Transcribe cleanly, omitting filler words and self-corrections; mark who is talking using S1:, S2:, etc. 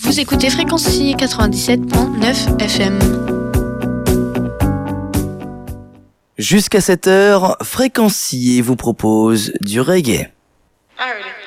S1: Vous écoutez Fréquency 97.9 FM.
S2: Jusqu'à 7h, Fréquency vous propose du reggae.
S3: Alrighty.